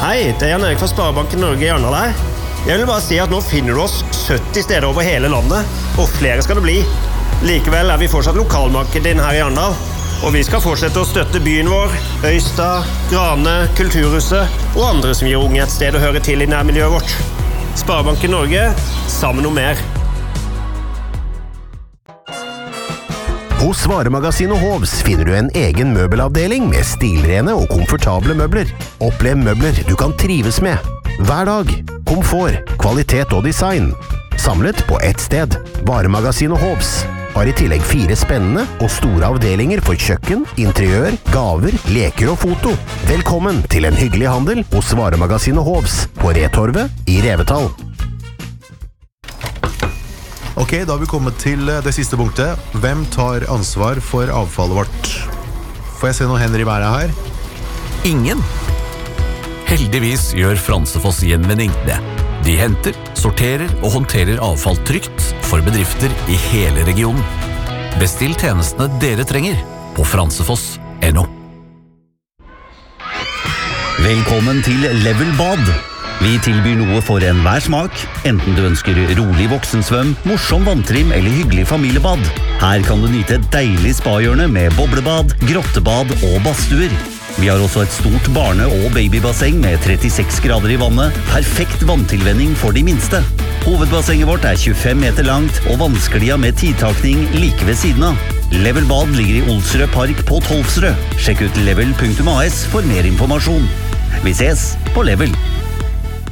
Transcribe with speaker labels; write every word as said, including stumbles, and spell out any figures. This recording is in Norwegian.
Speaker 1: Hei, det er Jan Erik fra Sparebanken Norge i Arendal her. Jeg vil bare si at nå finner du oss sytti steder over hele landet, og flere skal det bli. Likevel er vi fortsatt lokalmarked inn her i Arendal, og vi skal fortsette å støtte byen vår, Øystad, Grane, Kulturhuset og andre som gir unge et sted å høre til i nærmiljøet vårt. Sparebanken Norge, sammen om mer.
Speaker 2: Hos Varemagasinet Hovs finner du en egen møbelavdeling med stilrene og komfortable møbler. Opplev møbler du kan trives med. Hver dag. Komfort, kvalitet og design. Samlet på ett sted. Varemagasinet Hovs har i tillegg fire spennende og store avdelinger for kjøkken, interiør, gaver, leker og foto. Velkommen til en hyggelig handel hos Varemagasinet Hovs på Retorvet i Revetal.
Speaker 3: Ok, da har vi kommet til det siste punktet. Hvem tar ansvar for avfallet vårt? Får jeg se noen hender i været her?
Speaker 4: Ingen. Heldigvis gjør Fransefoss Gjenvinning det. De henter, sorterer og håndterer avfall trygt for bedrifter i hele regionen. Bestill tjenestene dere trenger på fransefoss punktum no.
Speaker 5: Velkommen til Level Bad. Vi tilbyr noe for enhver smak, enten du ønsker rolig voksensvøm, morsom vanntrim eller hyggelig familiebad. Her kan du nyte et deilig spahjørne med boblebad, grottebad og badstuer. Vi har også et stort barne- og babybasseng med trettiseks grader i vannet, perfekt vanntilvenning for de minste. Hovedbassenget vårt er tjuefem meter langt, og vannsklia med tidtakning like ved siden av. Level Bad ligger i Olsrød Park på Tolvsrød. Sjekk ut level punktum a s for mer informasjon. Vi ses på Level.